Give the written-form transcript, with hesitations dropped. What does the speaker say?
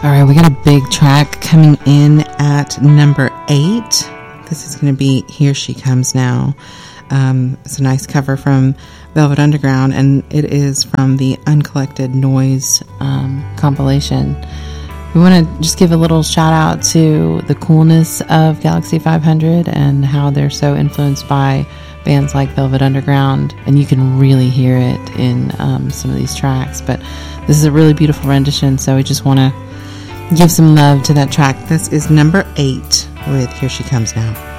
All right, we got a big track coming in at number 8. This is going to be Here She Comes Now. It's a nice cover from Velvet Underground, and it is from the Uncollected Noise compilation. We want to just give a little shout out to the coolness of Galaxie 500 and how they're so influenced by bands like Velvet Underground, and you can really hear it in some of these tracks. But this is a really beautiful rendition, so we just want to give some love to that track. This is number 8 with Here She Comes Now.